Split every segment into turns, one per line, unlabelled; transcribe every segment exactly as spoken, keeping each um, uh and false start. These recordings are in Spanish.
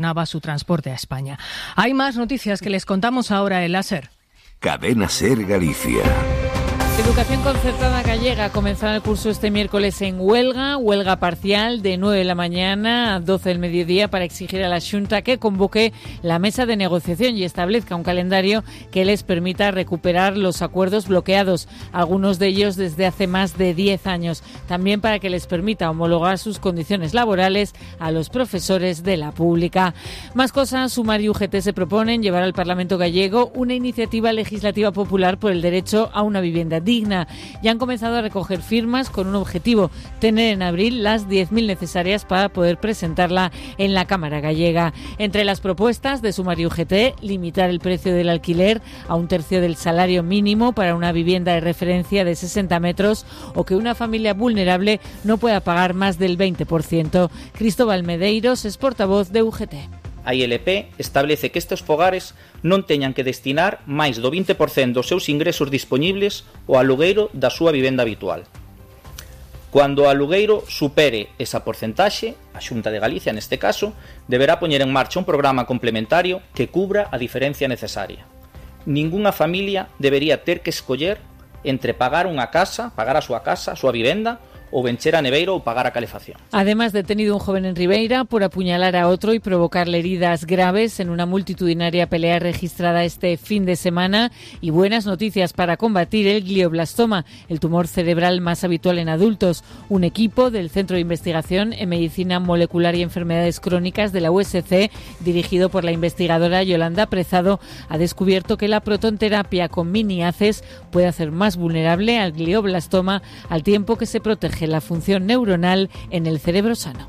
su transporte a España. Hay más noticias que les contamos ahora en la SER.
Cadena SER Galicia.
Educación Concertada Gallega comenzará el curso este miércoles en huelga, huelga parcial de nueve de la mañana a doce del mediodía para exigir a la Xunta que convoque la mesa de negociación y establezca un calendario que les permita recuperar los acuerdos bloqueados, algunos de ellos desde hace más de diez años. También para que les permita homologar sus condiciones laborales a los profesores de la pública. Más cosas, Sumar y U G T se proponen llevar al Parlamento gallego una iniciativa legislativa popular por el derecho a una vivienda digna. Ya han comenzado a recoger firmas con un objetivo, tener en abril las diez mil necesarias para poder presentarla en la Cámara gallega. Entre las propuestas de Sumar y U G T, limitar el precio del alquiler a un tercio del salario mínimo para una vivienda de referencia de sesenta metros o que una familia vulnerable no pueda pagar más del veinte por ciento. Cristóbal Medeiros es portavoz de U G T.
A I L P establece que estes fogares non teñan que destinar máis do vinte por cento dos seus ingresos dispoñibles ao alugueiro da súa vivenda habitual. Cando o alugueiro supere esa porcentaxe, a Xunta de Galicia, neste caso, deberá poñer en marcha un programa complementario que cubra a diferencia necesaria. Ningunha familia debería ter que escoller entre pagar unha casa, pagar a súa casa, a súa vivenda, o vencher a neveiro ou pagar a calefacción.
Además, detenido un joven en Ribeira por apuñalar a otro y provocarle heridas graves en una multitudinaria pelea registrada este fin de semana. Y buenas noticias para combatir el glioblastoma, el tumor cerebral más habitual en adultos. Un equipo del Centro de Investigación en Medicina Molecular y Enfermedades Crónicas de la U S C, dirigido por la investigadora Yolanda Prezado, ha descubierto que la protonterapia con miniaces puede hacer más vulnerable al glioblastoma al tiempo que se protege la función neuronal en el cerebro sano.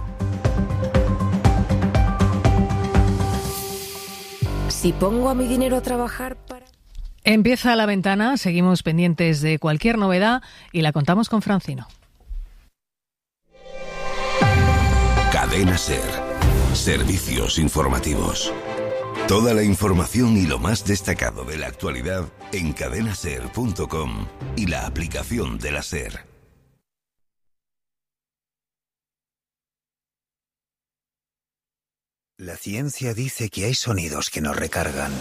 Si pongo a mi dinero a trabajar para...
Empieza La Ventana, seguimos pendientes de cualquier novedad y la contamos con Francino.
Cadena SER. Servicios informativos. Toda la información y lo más destacado de la actualidad en cadena ser punto com y la aplicación de la SER.
La ciencia dice que hay sonidos que nos recargan.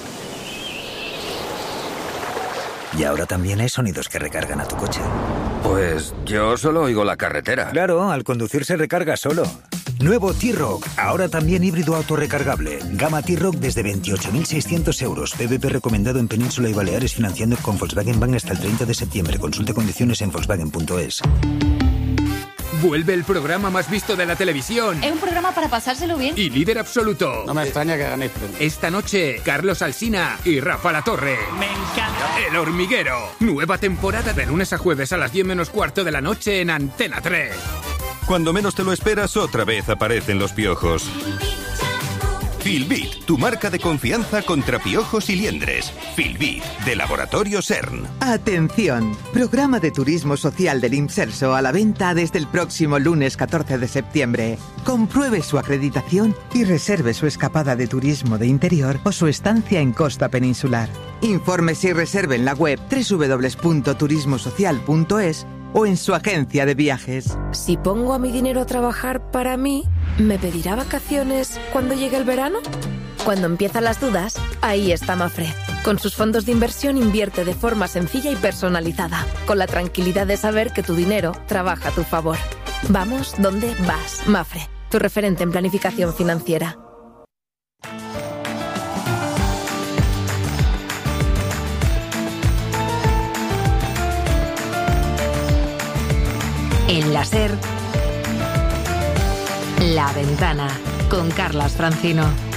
Y ahora también hay sonidos que recargan a tu coche.
Pues yo solo oigo la carretera.
Claro, al conducir se recarga solo. Nuevo T-Roc, ahora también híbrido autorrecargable. Gama T-Roc desde veintiocho mil seiscientos euros. P V P recomendado en Península y Baleares, financiando con Volkswagen Bank hasta el treinta de septiembre. Consulte condiciones en volkswagen punto es.
Vuelve el programa más visto de la televisión.
Es un programa para pasárselo bien.
Y líder absoluto.
No me extraña que ganéis premio.
Esta noche, Carlos Alsina y Rafa Latorre.
Me encanta.
El Hormiguero. Nueva temporada de lunes a jueves a las diez menos cuarto de la noche en Antena tres.
Cuando menos te lo esperas, otra vez aparecen los piojos. Filbit, tu marca de confianza contra piojos y liendres. Filbit, de Laboratorio CERN.
Atención, programa de turismo social del IMSERSO a la venta desde el próximo lunes catorce de septiembre. Compruebe su acreditación y reserve su escapada de turismo de interior o su estancia en costa peninsular. Infórmese y reserve en la web doble u doble u doble u punto turismo social punto es o en su agencia de viajes.
Si pongo a mi dinero a trabajar para mí, ¿me pedirá vacaciones cuando llegue el verano? Cuando empiezan las dudas, ahí está Mafre. Con sus fondos de inversión invierte de forma sencilla y personalizada, con la tranquilidad de saber que tu dinero trabaja a tu favor. Vamos donde vas. Mafre, tu referente en planificación financiera.
En la SER, La Ventana, con Carlas Francino.